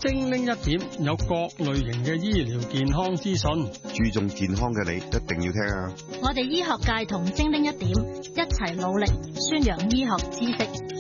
精靈一點有各類型嘅醫療健康資訊， 注重健康嘅你一定要聽啊！ 我哋醫學界同精靈一點一齊努力宣揚醫學知識。